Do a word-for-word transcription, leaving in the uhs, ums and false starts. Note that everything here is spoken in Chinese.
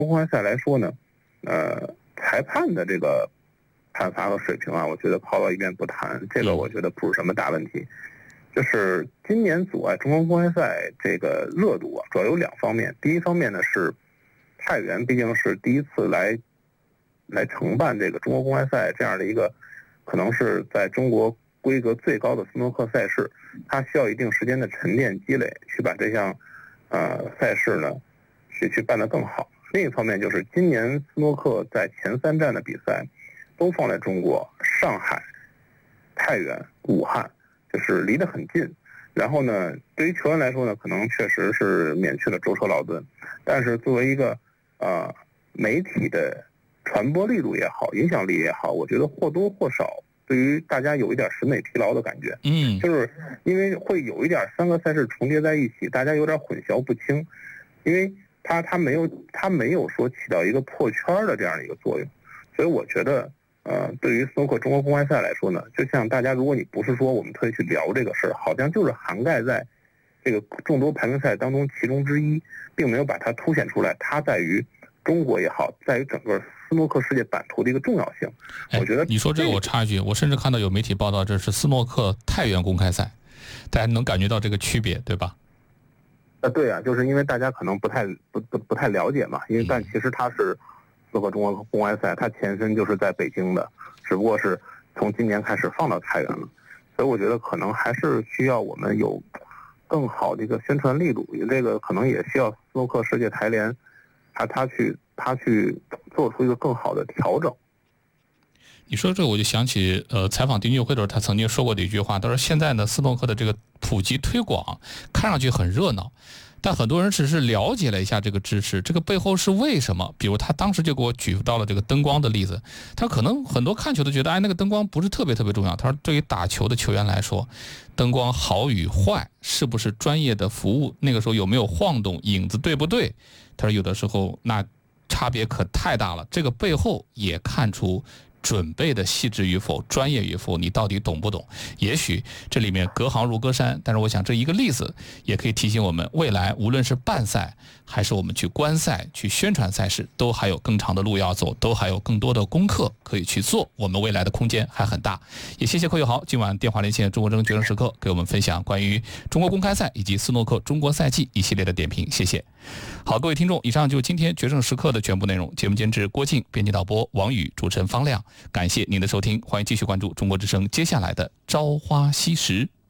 公开赛来说呢，呃，裁判的这个判罚和水平啊，我觉得抛到一边不谈，这个我觉得不是什么大问题。就是今年阻碍中国公开赛这个热度啊，主要有两方面。第一方面呢是太原毕竟是第一次来来承办这个中国公开赛这样的一个，可能是在中国规格最高的斯诺克赛事，它需要一定时间的沉淀积累，去把这项呃赛事呢去去办得更好。另一方面就是今年斯诺克在前三站的比赛都放在中国上海、太原、武汉，就是离得很近。然后呢，对于球员来说呢，可能确实是免去了舟车劳顿，但是作为一个呃媒体的传播力度也好，影响力也好，我觉得或多或少对于大家有一点审美疲劳的感觉。 嗯， 就是因为会有一点三个赛事重叠在一起，大家有点混淆不清，因为它它没有它没有说起到一个破圈的这样的一个作用，所以我觉得呃，对于斯诺克中国公开赛来说呢，就像大家如果你不是说我们特意去聊这个事儿，好像就是涵盖在这个众多排名赛当中其中之一，并没有把它凸显出来，它在于中国也好，在于整个斯诺克世界版图的一个重要性。我觉得你说这个我插一句，我甚至看到有媒体报道这是斯诺克太原公开赛，大家能感觉到这个区别，对吧？ 呃，对啊，就是因为大家可能不太不不不太了解嘛，因为但其实它是斯诺克中国公开赛，它前身就是在北京的，只不过是从今年开始放到太原了，所以我觉得可能还是需要我们有更好的一个宣传力度，这个可能也需要斯诺克世界台联，他他去他去做出一个更好的调整。 你说这我就想起呃，采访丁俊晖的时候，他曾经说过的一句话，他说现在呢斯诺克的这个普及推广看上去很热闹，但很多人只是了解了一下这个知识，这个背后是为什么？比如他当时就给我举到了这个灯光的例子，他可能很多看球都觉得，哎，那个灯光不是特别特别重要。他说，对于打球的球员来说，灯光好与坏，是不是专业的服务？那个时候有没有晃动，影子对不对？他说有的时候那差别可太大了，这个背后也看出准备的细致与否，专业与否，你到底懂不懂？也许这里面隔行如隔山，但是我想这一个例子也可以提醒我们，未来无论是办赛还是我们去观赛、去宣传赛事，都还有更长的路要走，都还有更多的功课可以去做，我们未来的空间还很大。也谢谢寇友豪今晚电话连线中国之声决胜时刻，给我们分享关于中国公开赛以及斯诺克中国赛季一系列的点评，谢谢。好，各位听众，以上就是今天决胜时刻的全部内容。节目监制郭靖，编辑导播王宇，主持人方亮。感谢您的收听，欢迎继续关注中国之声接下来的朝花夕拾。